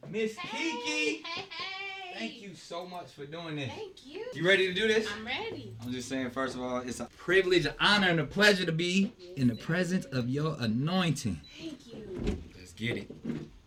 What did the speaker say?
Miss Kiki. Hey. Thank you so much for doing this. Thank you. You ready to do this? I'm ready. I'm just saying, first of all, it's a privilege, an honor, and a pleasure to be in the presence of your anointing. Thank you. Let's get it.